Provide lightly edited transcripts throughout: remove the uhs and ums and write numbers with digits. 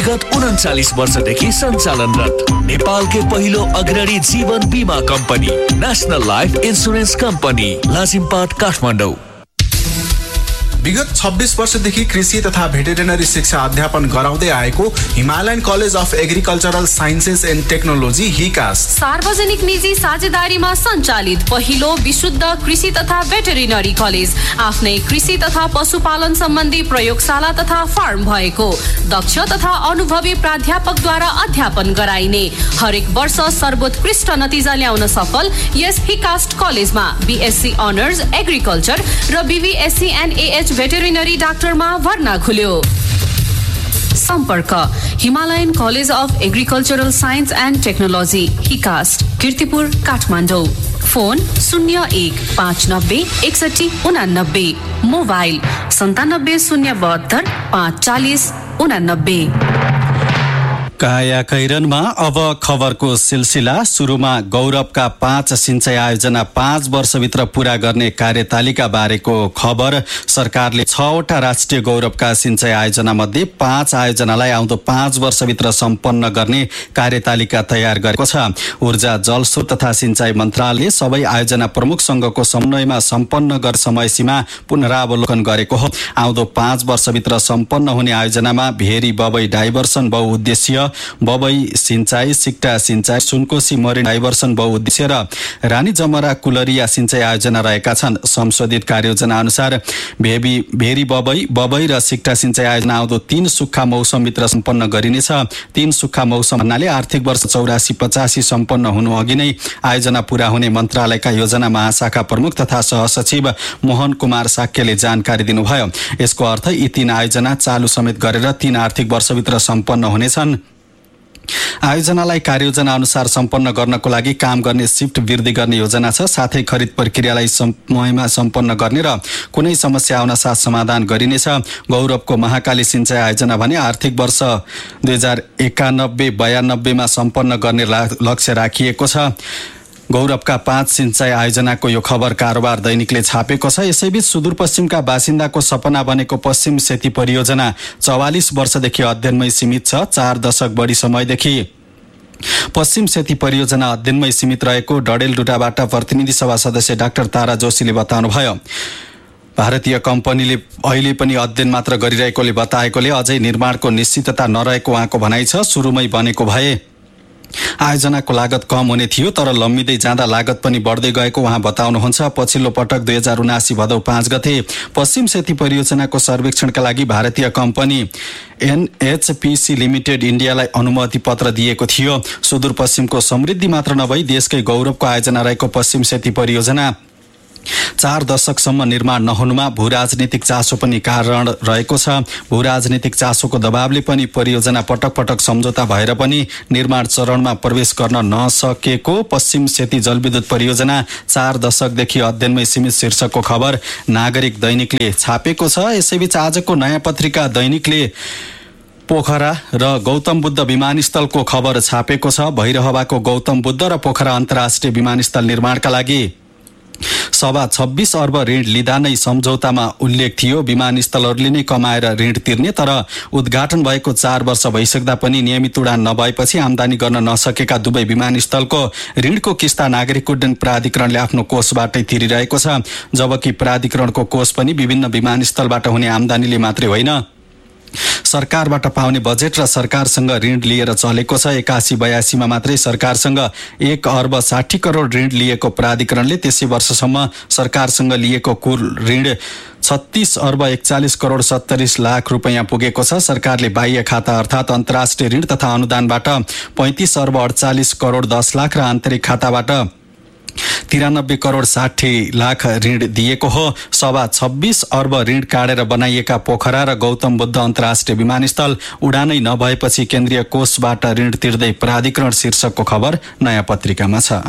गत 39 वर्षदेखि सञ्चालनरत नेपालकै पहिलो अग्रणी जीवन बीमा company national life insurance company Lazimpat Kathmandu. विगत 26 वर्षदेखि कृषि तथा भेटेरिनरी शिक्षा अध्यापन गराउँदै आएको Himalayan college of agricultural sciences and technology हिकास सार्वजनिक निजी साझेदारीमा सञ्चालित पहिलो विशुद्ध कृषि तथा भेटेरिनरी कलेज, आफ्नै कृषि तथा पशुपालन सम्बन्धी प्रयोगशाला तथा फार्म भएको, दक्ष तथा अनुभवी प्राध्यापकद्वारा अध्यापन गराइने, हरेक वर्ष सर्वोत्कृष्ट नतिजा ल्याउन सफल यस हिकास्ट कलेजमा बीएससी अनर्स एग्रिकल्चर र बीबीएससी एन्ड एएच भेटेरिनरी डाक्टरमा भर्ना खुल्यो। सम्पर्क Himalayan college of agricultural science and technology हिकास्ट, Kirtipur Kathmandu. Phone 0159 6189, mobile 97 072 540 89। काया कैरनमा अब खबरको सिलसिला। सुरुमा गौरवका 5 सिंचाई आयोजना 5 वर्षभित्र पूरा गर्ने कार्यतालिका बारेको खबर। सरकारले 6वटा राष्ट्रिय गौरवका सिंचाई आयोजना मध्ये 5 आयोजनालाई आउँदो 5 वर्षभित्र सम्पन्न गर्ने कार्यतालिका तयार गरेको छ। ऊर्जा जलस्रोत तथा सिंचाई मन्त्रालयले सबै आयोजना प्रमुखसँगको समन्वयमा सम्पन्न गर्ने समय सीमा पुनरावलोकन गरेको हो। आउँदो 5 वर्षभित्र सम्पन्न हुने आयोजनामा भेरी बबई डाइभर्सन बहुउद्देश्य, बबई सिंचाई, सिक्टा सिंचाई, सुनकोशी मरिन डाइभर्सन बहुउद्देश्य र रानी जमरा कुलरिया सिंचाई आयोजना रहेका छन्। संशोधित कार्ययोजना अनुसार भेरी बबई र सिक्टा सिंचाई आयोजना आउँदो 3 सुक्खा मौसमभित्र सम्पन्न गरिनेछ। 3 सुक्खा मौसम भन्नाले आर्थिक वर्ष 84-85 सम्पन्न हुनु अघि नै आयोजना पूरा हुने मन्त्रालयका योजना महाशाखा प्रमुख तथा सहसचिव मोहन कुमार साक्यले जानकारी दिनुभयो। यसको अर्थ यी 3 आयोजना चालु समेत गरेर 3 आर्थिक वर्षभित्र सम्पन्न हुनेछन्। आयोजनालाई कार्ययोजना अनुसार सम्पन्न गर्नको लागि काम गर्ने शिफ्ट वृद्धि गर्ने योजना छ। साथै खरिद प्रक्रियालाई समयमा सम्पन्न गर्ने र कुनै समस्या आउन साथ समाधान गरिनेछ। गौरवको महाकाली सिंचाई आयोजना भने आर्थिक वर्ष 2091-92 मा सम्पन्न गर्ने लक्ष्य राखिएको छ। गौरवका 5 सिंचाई आयोजनाको यो खबर कारोबार दैनिकले छापेको छ। यसैबीच सुदूरपश्चिमका बासिन्दाको सपना बनेको पश्चिम सेती परियोजना 44 वर्षदेखि अध्ययनमै सीमित छ। 4 दशक बढी समयदेखि पश्चिम सेती परियोजना अध्ययनमै सीमित रहेको डडेलधुराबाट प्रतिनिधि सभा सदस्य डाक्टर तारा जोशीले बताउनुभयो। भारतीय कम्पनीले अहिले पनि अध्ययन मात्र गरिरहेकोले बताएकोले अझै निर्माणको निश्चितता नरहेको उहाँको भनाइ छ। सुरुमै बनेको भए आयोजनाको लागत कम हुने थियो, तर लम्बिँदै जाँदा लागत पनि बढ्दै गएको उहाँ बताउनुहुन्छ। पछिल्लो पटक 2079 भदौ 5 गते पश्चिम सेती परियोजनाको सर्वेक्षणका लागि भारतीय कम्पनी एनएचपीसी लिमिटेड इन्डियालाई अनुमति पत्र दिएको थियो। सुदूरपश्चिमको समृद्धि मात्र नभई देशकै गौरवको आयोजना रहेको पश्चिम सेती परियोजना 4 दशकसम्म निर्माण नहुनुमा भूराजनीतिक चासो पनि कारण रहेको छ। भूराजनीतिक चासोको दबावले पनि परियोजना पटक पटक सम्झौता भएर पनि निर्माण चरणमा प्रवेश गर्न नसकेको पश्चिम सेती जलविद्युत परियोजना 4 दशकदेखि अध्ययनमै सीमित शीर्षकको खबर नागरिक दैनिकले छापेको छ। यसैबीच आजको नयाँ पत्रिका दैनिकले पोखरा र गौतम बुद्ध विमानस्थलको खबर छापेको छ। भैरहवाको गौतम बुद्ध र पोखरा अन्तर्राष्ट्रिय विमानस्थल निर्माणका लागि 26 अर्ब ऋण लिँदा नै सम्झौतामा उल्लेख थियो। विमानस्थलहरूले नै कमाएर ऋण तिर्ने, तर उद्घाटन भएको 4 वर्ष भइसक्दा पनि नियमित उडान नभएपछि आमदानी गर्न नसकेका दुवै विमानस्थलको ऋणको किस्ता नागरिक उड्डयन प्राधिकरणले आफ्नो कोषबाटै तिरिरहेको छ। जबकि प्राधिकरणको कोष पनि विभिन्न विमानस्थलबाट हुने आमदानीले मात्रै होइन, सरकारबाट पाउने बजेट र सरकारसँग ऋण लिएर चलेको छ। 81-82 मा मात्रै सरकारसँग 1 अर्ब 60 करोड ऋण लिएको प्राधिकरणले त्यसै वर्षसम्म सरकारसँग लिएको कुल ऋण 36 अर्ब 41 करोड 70 लाख रुपैयाँ पुगेको छ। सरकारले बाह्य खाता अर्थात् अन्तर्राष्ट्रिय ऋण तथा अनुदानबाट 35 अर्ब 48 करोड 10 लाख र आन्तरिक खाताबाट 93 करोड 60 लाख ऋण दिएको हो। 26 अर्ब ऋण काटेर बनाइएका पोखरा र गौतम बुद्ध अन्तर्राष्ट्रिय विमानस्थल उडानै नभएपछि केन्द्रीय कोषबाट ऋण तिर्दै प्राधिकरण शीर्षकको खबर नयाँ पत्रिकामा छ।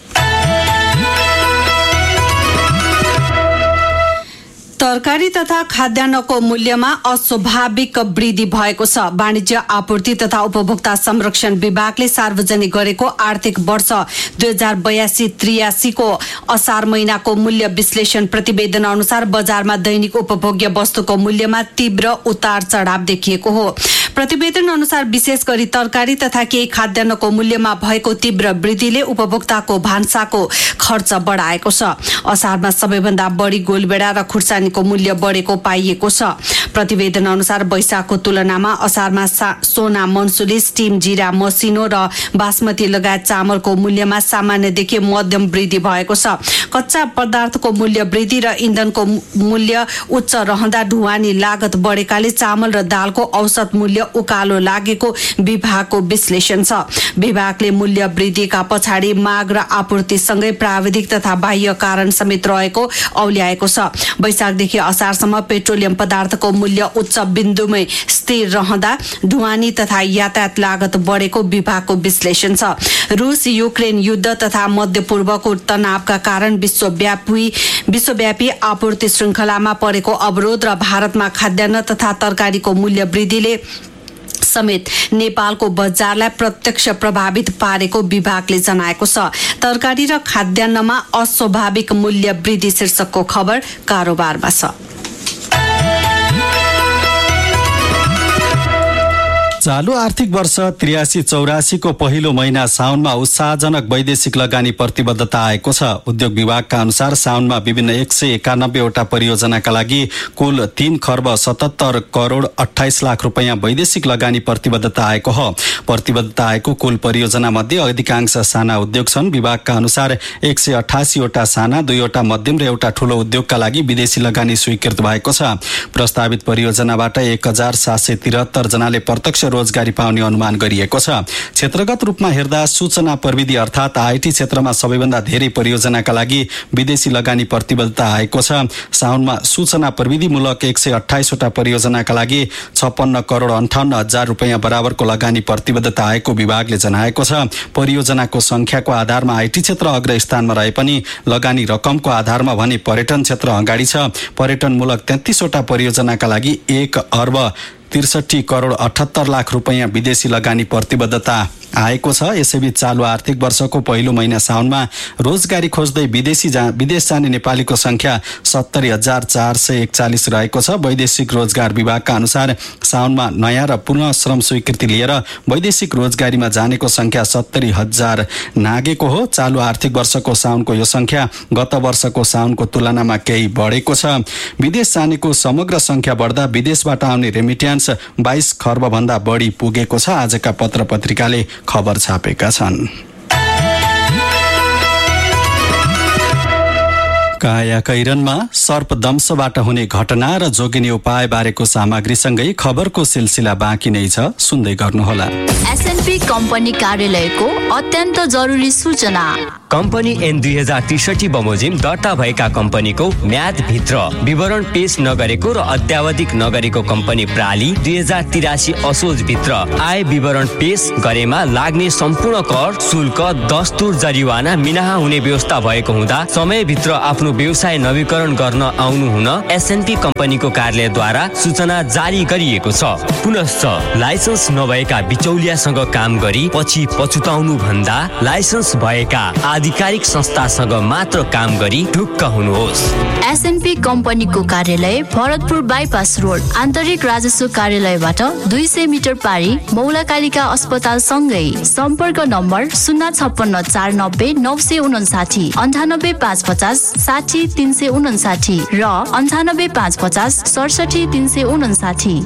तरकारी तथा खाद्यान्नको मूल्यमा अस्वाभाविक वृद्धि भएको छ। वाणिज्य आपूर्ति तथा उपभोक्ता संरक्षण विभागले सार्वजनिक गरेको आर्थिक वर्ष 2082-83 को असार महिनाको मूल्य विश्लेषण प्रतिवेदन अनुसार बजारमा दैनिक उपभोग्य वस्तुको मूल्यमा तीव्र उतार चढाव देखिएको हो। प्रतिवेदन अनुसार विशेष गरी तरकारी तथा केही खाद्यान्नको मूल्यमा भएको तीव्र वृद्धिले उपभोक्ताको भान्साको खर्च बढाएको छ। असारमा सबैभन्दा बढी गोलबेडा र खुर्सानीको मूल्य बढेको पाइएको छ। प्रतिवेदन अनुसार वैशाखको तुलनामा असारमा सोना मन्सुली, स्टिम जीरा मसिनो र बासमती लगायत चामलको मूल्यमा सामान्यदेखि मध्यम वृद्धि भएको छ। कच्चा पदार्थको मूल्य वृद्धि र इन्धनको मूल्य उच्च रहँदा ढुवानी लागत बढेकाले चामल र दालको औसत मूल्य उकालो लागेको विभागको विश्लेषण छ। विभागले मूल्य वृद्धिका पछाडि माग र आपूर्तिसँगै प्राविधिक तथा बाह्य कारण समेत रहेको औल्याएको छ। वैशाखदेखि असारसम्म पेट्रोलियम पदार्थको मूल्य उच्च बिन्दुमै स्थिर रहँदा ढुवानी तथा यातायात लागत बढेको विभागको विश्लेषण छ। रुस युक्रेन युद्ध तथा मध्यपूर्वको तनावका कारण विश्वव्यापी आपूर्ति श्रृङ्खलामा परेको अवरोध र भारतमा खाद्यान्न तथा तरकारीको मूल्य वृद्धिले समेत नेपालको बजारलाई प्रत्यक्ष प्रभावित पारेको विभागले जनाएको छ। तरकारी र खाद्यान्नमा अस्वाभाविक मूल्य वृद्धि शीर्षकको खबर कारोबारमा छ। चालू आर्थिक वर्ष 83-84 को पहिलो महिना साउनमा उत्साहजनक वैदेशिक लगानी प्रतिबद्धता आएको छ। उद्योग विभागका अनुसार साउनमा विभिन्न 191 वटा परियोजनाका लागि कुल 3 खर्ब 77 करोड 28 लाख रुपैयाँ वैदेशिक लगानी प्रतिबद्धता आएको हो। प्रतिबद्धता आएको कुल परियोजना मध्ये अधिकांश साना उद्योग छन्। विभागका अनुसार 188 वटा साना, 2 वटा मध्यम र एउटा ठूलो उद्योगका लागि विदेशी लगानी स्वीकृत भएको छ। प्रस्तावित परियोजनाबाट 1773 जनाले प्रत्यक्ष रोजगारी पाउने अनुमान गरिएको छ। क्षेत्रगत रूपमा हेर्दा सूचना प्रविधि अर्थात् आईटी क्षेत्रमा सबैभन्दा धेरै परियोजनाका लागि विदेशी लगानी प्रतिबद्धता आएको छ। साउनमा सूचना प्रविधिमूलक 128 वटा परियोजनाका लागि 56 करोड 58 हजार रुपैयाँ बराबरको लगानी प्रतिबद्धता आएको विभागले जनाएको छ। परियोजनाको संख्याको आधारमा आईटी क्षेत्र अग्र स्थानमा रहे पनि लगानी रकमको आधारमा भने पर्यटन क्षेत्र अगाडि छ। पर्यटनमूलक 33 वटा परियोजनाका लागि 1 अर्ब 63 करोड 78 लाख रुपैयाँ विदेशी लगानी प्रतिबद्धता आएको छ। यसैबीच चालू आर्थिक वर्षको पहिलो महिना साउनमा रोजगारी खोज्दै विदेश जाने नेपालीको संख्या 70,441 रहेको छ। वैदेशिक रोजगार विभागका अनुसार साउनमा नयाँ र पुनः श्रम स्वीकृति लिएर वैदेशिक रोजगारीमा जानेको संख्या 70,000 नागेको हो। चालू आर्थिक वर्षको साउनको यो संख्या गत वर्षको साउनको तुलनामा केही बढेको छ। विदेश जानेको समग्र संख्या बढ्दा विदेशबाट आउने रेमिट्यान्स 22 खर्ब भन्दा बढी पुगेको छ। आजका पत्र पत्रिकाले खबर छापेका छन्। कायाकैरनमा सर्पदंशबाट हुने घटना र जोगिने उपाय बारेको सामग्रीसँगै खबरको सिलसिला बाँकी नै छ, सुन्दै गर्नुहोला। एसएनपी कम्पनी कार्यालयको अत्यन्त जरुरी सूचना। कम्पनी एन 2063 बमोजिम दर्ता भएका कम्पनीको म्याद भित्र विवरण पेश नगरेको र अद्यावधिक नगरेको कम्पनी प्राली 2083 असोज भित्र आय विवरण पेश गरेमा लाग्ने सम्पूर्ण कर, शुल्क, दस्तुर, जरिवाना मिनाहा हुने व्यवस्था भएको हुँदा समयभित्र आफ्नो व्यवसाय नवीकरण गर्न आउनु हुन एसएनपी कम्पनीको कार्यालयद्वारा सूचना जारी गरिएको छ। पुनश्च लाइसेन्स नभएका बिचौलियासँग काम गरी पछि पछुताउनु भन्दा लाइसेन्स भएका आधिकारिक संस्थासँग मात्र काम गरी ढुक्क हुनुहोस्। एसएनपी कम्पनीको कार्यालय भरतपुर बाइपास रोड, आन्तरिक राजस्व कार्यालयबाट 200 मिटर पारी मौलाकालिका अस्पताल सँगै। सम्पर्क नम्बर 056 490 959, 98 550 60 359 र 98 550 67 359।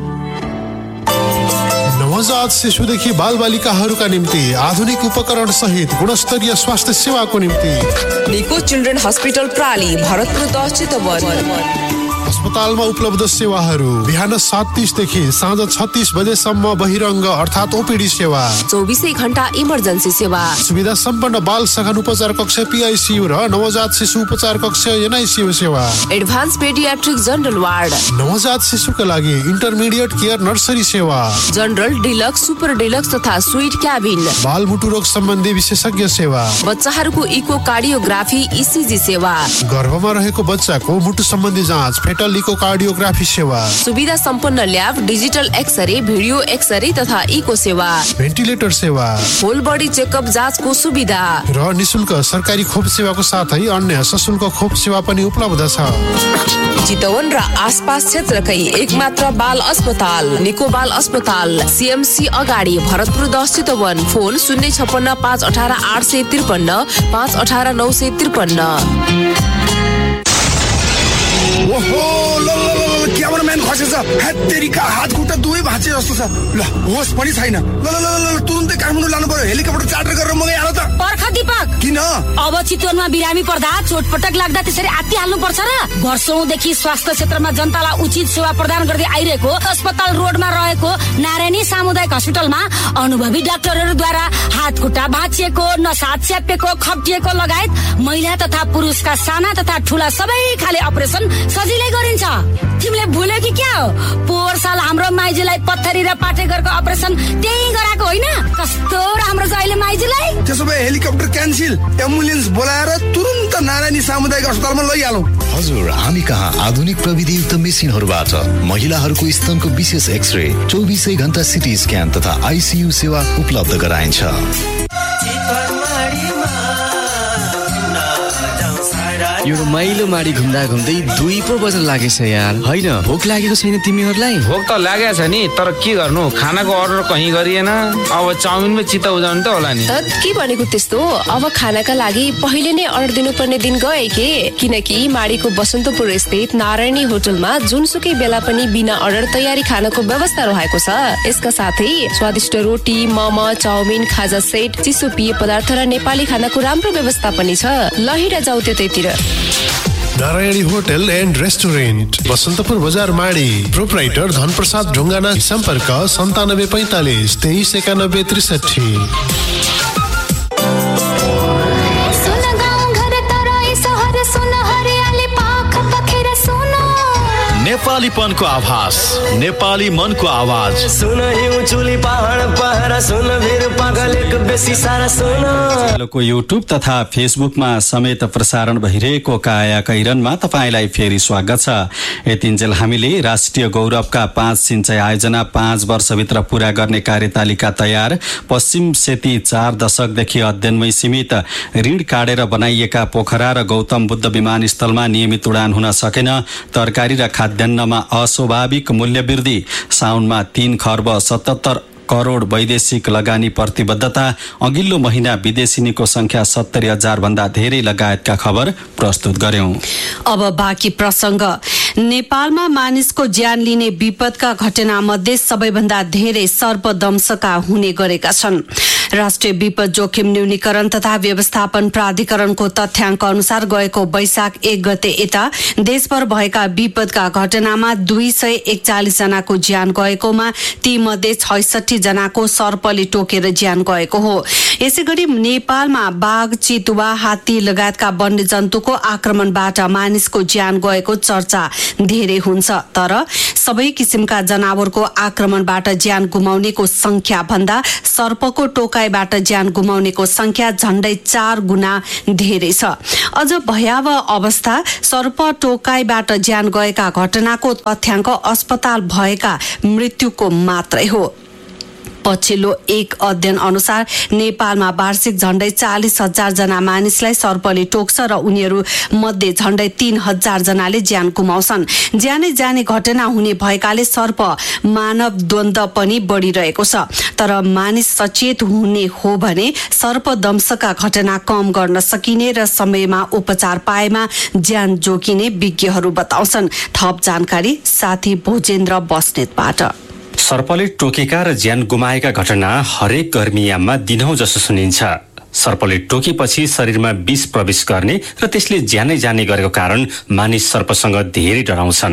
नवजात शिशुदेखि बालबालिकाहरूका निम्ति आधुनिक उपकरण सहित गुणस्तरीय स्वास्थ्य सेवाको निम्ति निको चिल्ड्रेन हस्पिटल प्राली, भरतपुर 10 चितवन। अस्पतालमा उपलब्ध सेवाहरू बिहान 7:30 देखि साँझ 36 बजेसम्म बहिरङ्ग अर्थात् ओपीडी सेवा, 24 घण्टा इमर्जेन्सी सेवा, सुविधा सम्पन्न बाल सघन उपचार कक्ष पीआईसीयू र नवजात शिशु उपचार कक्ष एनआईसीयू सेवा, एडभान्स पेडियाट्रिक जनरल वार्ड, नवजात शिशुका लागि इन्टरमिडिएट केयर नर्सरी सेवा, जनरल, डिलक्स, सुपर डिलक्स तथा स्वीट क्याबिन, बाल मुटु रोग सम्बन्धी विशेषज्ञ सेवा, बच्चाहरूको इको कार्डियोग्राफी इसिजी सेवा, गर्भमा रहेको बच्चाको मुटु सम्बन्धी जाँच, फेटल इकोकार्डियोग्राफी सेवा, सुविधा सम्पन्न lab, digital x-ray, video x-ray तथा इको सेवा, भेन्टिलेटर सेवा, होल बडी चेकअप जाँचको सुविधा र निशुल्क सरकारी खोप सेवाको साथै अन्य सशुल्क खोप सेवा पनि उपलब्ध छ। चितवन र आसपास क्षेत्रकै एकमात्र बाल अस्पताल निको बाल अस्पताल, सीएमसी अगाडि, भरतपुर 10 चितवन। फोन 056 518 853 518 953। ओहो क्यामेराम्यान खसेछ, हेत्तेरीका हात खुट्टा दुवै भाँचे जस्तो छ। ल होस पनि छैन। ल तुरुन्तै काठमाडौँ लानु पर्यो, हेलिकप्टर चार्टर गरेर मगाइ हाल त। पर्ख दीपक, किन अब चितवनमा बिरामी पर्दा चोटपटक लाग्दा त्यसरी आत्ति हाल्नु पर्छ र? वर्षौंदेखि स्वास्थ्य क्षेत्रमा जनतालाई उचित सेवा प्रदान गर्दै आइरहेको अस्पताल रोडमा रहेको नारायणी सामुदायिक हस्पिटलमा अनुभवी डाक्टरहरूद्वारा हात खुट्टा भाँचिएको, नसा च्यापेको, खप्टिएको लगायत महिला तथा पुरुषका साना तथा ठूला सबै खाले अपरेसन सजिलै गरिन्छ। तिमीले भुल्यो कि क्या हो? पोहोर साल हाम्रो माइजूलाई पत्थरी र पाटेघरको अपरेसन त्यही गराएको होइन? कस्तो राम्रो छ अहिले माइजूलाई। त्यसो भए हेलिकप्टर क्यान्सिल, एम्बुलेन्स बोलाएर तुरुन्त नारायणी सामुदायिक अस्पतालमा लैहालौँ। हजुर, हामी कहाँ आधुनिक प्रविधियुक्त मेसिनहरूबाट महिलाहरूको स्तनको विशेष एक्सरे, 24 घण्टा सिटी स्क्यान तथा आइसियु सेवा उपलब्ध गराइन्छ। यो रमाइलो माडी घुम्दा घुम्दै 2 पो बज्न लागेछ यार। होइन, भोक लागेको छैन तिमीहरूलाई? भोक त लागेको छ नि, तर के गर्नु, खानाको अर्डर कहीँ गरिएन। अब चाउमिनमै चित्त उजाउनु त होला नि। के भनेको त्यस्तो? अब खानाका लागि पहिले नै अर्डर दिनुपर्ने दिन गए के? किनकि माडीको बसन्तपुर स्थित नारायणी होटलमा जुनसुकै बेला पनि बिना अर्डर तयारी खानाको व्यवस्था रहेको छ। यसका साथै स्वादिष्ट रोटी, मोमो, चाउमिन, खाजा सेट, चिसो पेय पदार्थ र नेपाली खानाको राम्रो व्यवस्था पनि छ। लहिरा जाऊ त्यतैतिर। Narayani hotel and restaurant, Basantapur बजार माडी। प्रोप्राइटर धनप्रसाद ढुङ्गाना। सम्पर्क 9745 23 91 63। नेपालीपनको आभास, नेपाली मनको आवाज। सुन हिउँ चुली पहाड पहरा, सुन भिर पागलेको बेसी सारा सुन। को युट्युब तथा फेसबुकमा समेत प्रसारण भइरहेको काया कैरनमा तपाईलाई फेरि स्वागत छ। यतिन्जेल हामीले राष्ट्रिय गौरवका 5 सिंचाइ आयोजना 5 वर्षभित्र पूरा गर्ने कार्यतालिका तयार, पश्चिम सेती 4 दशकदेखि अध्ययनमै सीमित, ऋण काटेर बनाइएका पोखरा र गौतम बुद्ध विमानस्थलमा नियमित उडान हुन सकेन, तरकारी र खाद्यान्नमा अस्वाभाविक मूल्य वृद्धि, साउनमा 3 खर्ब 77 करोड वैदेशिक लगानी प्रतिबद्धता, अघिल्लो महिना विदेशिनीको संख्या 70,000 भन्दा धेरै लगायतका खबर प्रस्तुत गर्यौं। अब बाँकी प्रसंग। नेपालमा मानिसको ज्यान लिने विपदका घटना मध्ये सबैभन्दा धेरै सर्पदंशका हुने गरेका छन्। राष्ट्रिय विपद जोखिम न्यूनीकरण तथा व्यवस्थापन प्राधिकरणको तथ्याङ्क अनुसार गएको वैशाख 1 गते यता देशभर भएका विपदका घटनामा 241 जनाको ज्यान गएकोमा ती मध्ये 66 जनाको सर्पले टोकेर ज्यान गएको हो। यसैगरी नेपालमा बाघ, चितुवा, हात्ती लगायतका वन्यजन्तुको आक्रमणबाट मानिसको ज्यान गएको चर्चा धेरै हुन्छ, तर सबै किसिमका जनावरको आक्रमणबाट ज्यान गुमाउनेको संख्या भन्दा सर्पको टोकाइबाट ज्यान गुमाउनेको संख्या झण्डै 4 गुणा धेरै छ। अझ भयावह अवस्था सर्प टोकाइबाट ज्यान गएका घटनाको तथ्याङ्क अस्पताल भएका मृत्युको मात्रै हो। पछिल्लो एक अध्ययन अनुसार नेपालमा वार्षिक झण्डै 40,000 जना मानिसलाई सर्पले टोक्छ र उनीहरू मध्ये झण्डै 3,000 जनाले ज्यान गुमाउँछन्। ज्यानै जाने घटना हुने भएकाले सर्प मानव द्वन्द्व पनि बढिरहेको छ। तर मानिस सचेत हुने हो भने सर्पदंशका घटना कम गर्न सकिने र समयमा उपचार पाएमा ज्यान जोगिने विज्ञहरू बताउँछन्। थप जानकारी साथी भोजेन्द्र बस्नेतबाट। सर्पले टोकेका र ज्यान गुमाएका घटना हरेक गर्मीयाममा दिनौं जसो सुनिन्छ। सर्पले टोकेपछि शरीरमा विष प्रवेश गर्ने र त्यसले ज्यानै जाने गरेको कारण मानिस सर्पसँग धेरै डराउँछन्।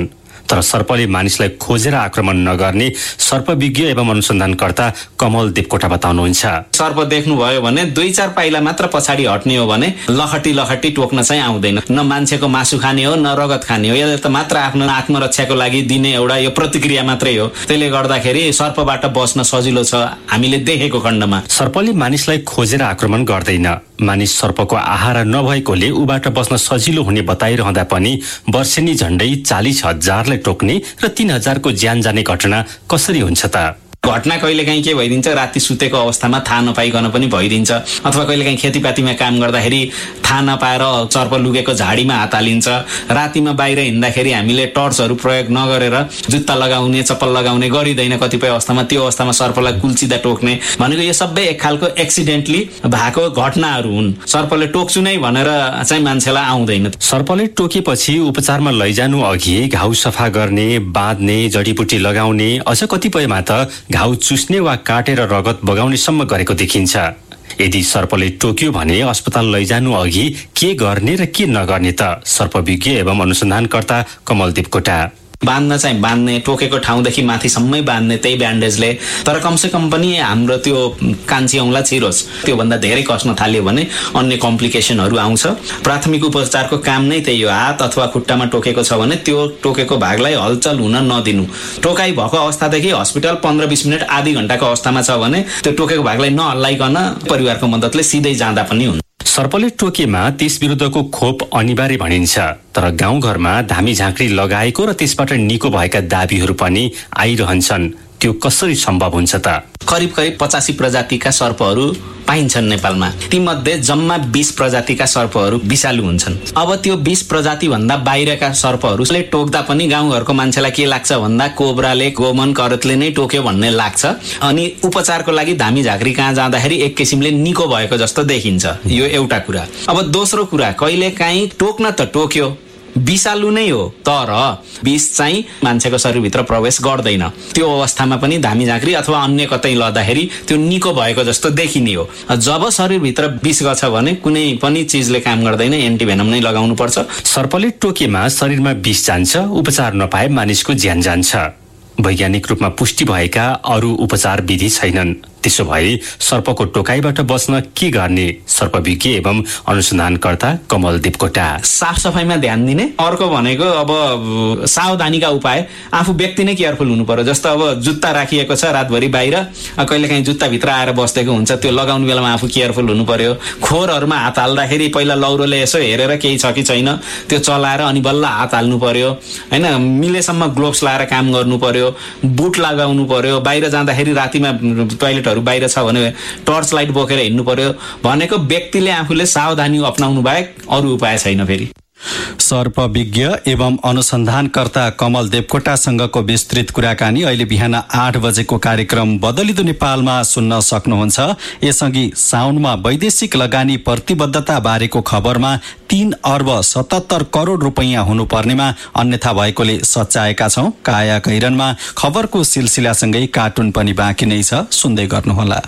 तर सर्पले मानिसलाई खोजेर आक्रमण नगर्ने सर्पविज्ञ एवं अनुसन्धानकर्ता कमल देवकोटा बताउनुहुन्छ। सर्प देख्नुभयो भने 2-4 पाइला मात्र पछाडि हट्ने हो भने लखटी टोक्न चाहिँ आउँदैन। न मान्छेको मासु खाने हो न रगत खाने हो, यो त मात्र आफ्नो आत्मरक्षाको लागि दिने एउटा यो प्रतिक्रिया मात्रै हो। त्यसले गर्दाखेरि सर्पबाट बस्न सजिलो छ हामीले देखेको खण्डमा। सर्पले मानिसलाई खोजेर आक्रमण गर्दैन। मानिस सर्पको आहारा नभएकोले उबाट बस्न सजिलो हुने बताइरहँदा पनि वर्षेनी झण्डै 40,000लाई टोक्ने र 3,000को ज्यान जाने घटना कसरी हुन्छ त? घटना कहिलेकाहीँ के भइदिन्छ, राति सुतेको अवस्थामा थाहा नपाइकन पनि भइदिन्छ, अथवा कहिलेकाहीँ खेतीपातीमा काम गर्दाखेरि थाहा नपाएर सर्प लुकेको झाडीमा हात हालिन्छ। रातिमा बाहिर हिँड्दाखेरि हामीले टर्चहरू प्रयोग नगरेर जुत्ता लगाउने चप्पल लगाउने गरिँदैन कतिपय अवस्थामा, त्यो अवस्थामा सर्पलाई कुल्चिँदा टोक्ने भनेको यो सबै एक खालको एक्सिडेन्टली भएको घटनाहरू हुन्। सर्पले टोक्छु नै भनेर चाहिँ मान्छेलाई आउँदैन। सर्पले टोकेपछि उपचारमा लैजानु अघि घाउ सफा गर्ने, बाँध्ने, जडीबुटी लगाउने, अझ कतिपयमा त घाउ चुस्ने वा काटेर रगत बगाउनेसम्म गरेको देखिन्छ। यदि सर्पले टोक्यो भने अस्पताल लैजानु अघि के गर्ने र के नगर्ने त? सर्पविज्ञ एवं अनुसन्धानकर्ता कमल देवकोटा। बाँध्न चाहिँ बाँध्ने, टोकेको ठाउँदेखि माथिसम्मै बाँध्ने त्यही ब्यान्डेजले, तर कमसेकम पनि हाम्रो त्यो कान्छी औँला छिरोस्। त्योभन्दा धेरै कस्न थाल्यो भने अन्य कम्प्लिकेसनहरू आउँछ। प्राथमिक उपचारको काम नै त्यही हो। हात अथवा खुट्टामा टोकेको छ भने त्यो टोकेको भागलाई हलचल हुन नदिनु। टोकाइ भएको अवस्थादेखि हस्पिटल 15-20 मिनट आधी घण्टाको अवस्थामा छ भने त्यो टोकेको भागलाई नहल्लाइकन परिवारको मद्दतले सिधै जाँदा पनि हुन्छ। सर्पले टोकेमा त्यस विरुद्धको खोप अनिवार्य भनिन्छ, तर गाउँघरमा धामी झाँक्री लगाएको र त्यसबाट निको भएका दाबीहरू पनि आइरहन्छन्। त्यो कसरी सम्भव हुन्छ त? करिब 85 प्रजातिका सर्पहरू पाइन्छन् नेपालमा। तीमध्ये जम्मा 20 प्रजातिका सर्पहरू विषालु हुन्छन्। अब त्यो 20 प्रजाति भन्दा बाहिरका सर्पहरूले टोक्दा पनि गाउँघरको मान्छेलाई के लाग्छ भन्दा कोब्राले, गोमन, करतले नै टोक्यो भन्ने लाग्छ। अनि उपचारको लागि धामी झाँक्री कहाँ जाँदाखेरि एक किसिमले निको भएको जस्तो देखिन्छ। यो एउटा कुरा। अब दोस्रो कुरा, कहिलेकाहीँ टोक्न त टोक्यो, विषालु नै हो, तर विष चाहिँ मान्छेको शरीरभित्र प्रवेश गर्दैन। त्यो अवस्थामा पनि धामी झाँक्री अथवा अन्य कतै लड्दाखेरि त्यो निको भएको जस्तो देखिने हो। जब शरीरभित्र विष गर्छ भने कुनै पनि चिजले काम गर्दैन, एन्टिभेनम नै लगाउनु पर्छ। सर्पले टोकेमा शरीरमा विष जान्छ, उपचार नपाए मानिसको ज्यान जान्छ। वैज्ञानिक रूपमा पुष्टि भएका अरू उपचार विधि छैनन्। त्यसो भए सर्पको टोकाइबाट बस्न के गर्ने? सर्पविज्ञ एवं अनुसन्धानकर्ता कमल देवकोटा। साफ सफाइमा ध्यान दिने। अर्को भनेको अब सावधानीका उपाय, आफू व्यक्ति नै केयरफुल हुनु पर्यो। जस्तो अब जुत्ता राखिएको छ रातभरि बाहिर, कहिलेकाहीँ जुत्ताभित्र आएर बसेको हुन्छ, त्यो लगाउने बेलामा आफू केयरफुल हुनु पर्यो। खोरहरूमा हात हाल्दाखेरि पहिला लौरोले यसो हेरेर केही छ कि छैन त्यो चलाएर अनि बल्ल हात हाल्नु पर्यो हैन। मिलेसम्म ग्लोभ्स लाएर काम गर्नु पर्यो, बुट लगाउनु पर्यो। बाहिर जाँदाखेरि रातिमा टोयलेटहरू बाहिर छ भने टर्च लाइट बोकेर हिँड्नु पर्यो। भनेको व्यक्तिले आफूले सावधानी अपनाउनु बाहेक अरू उपाय छैन। फेरि सर्पविज्ञ एवं अनुसन्धानकर्ता कमल देवकोटासँगको विस्तृत कुराकानी अहिले बिहान 8 बजेको कार्यक्रम बदलिदो नेपालमा सुन्न सक्नुहुन्छ। यसअघि साउनमा वैदेशिक लगानी प्रतिबद्धता बारेको खबरमा 3 अर्ब 77 करोड रुपैयाँ हुनुपर्नेमा अन्यथा भएकोले सच्याएका छौं। काया कैरनमा खबरको सिलसिलासँगै कार्टुन पनि बाँकी नै छ, सुन्दै गर्नुहोला।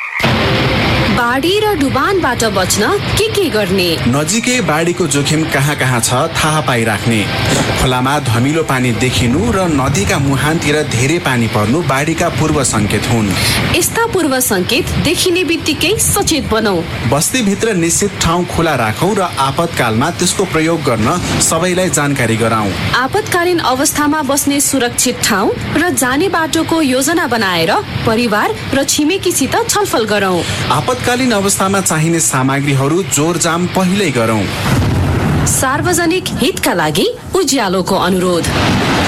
बाढी र डुबानबाट बच्न के गर्ने? नजिकै बाढीको जोखिम कहाँ कहाँ छ थाहा पाइराख्ने। खोलामा धमिलो पानी देखिनु र नदीका मुहानतिर धेरै पानी पर्नु बाढीका पूर्व संकेत हुन्। यस्ता पूर्व संकेत देखिने बित्तिकै सचेत बनौ। बस्तीभित्र निश्चित ठाउँ खुला राखौं र आपतकालमा त्यसको प्रयोग गर्न सबैलाई जानकारी गराउँ। आपतकालीन अवस्थामा बस्ने सुरक्षित ठाउँ र जाने बाटोको योजना बनाएर परिवार र छिमेकीसित छलफल गरौँ। आपतकालीन अवस्थामा चाहिने सामग्रीहरू जोरजाम पहिल्यै गरौँ। सार्वजनिक हितका लागि उज्यालोको अनुरोध।